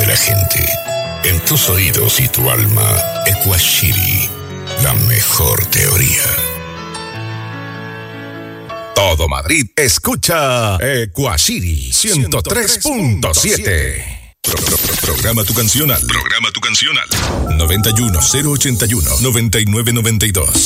la gente. En tus oídos y tu alma, Equashiri, la mejor teoría. Todo Madrid escucha Equashiri 103.7. Programa tu canción al 91081 9992.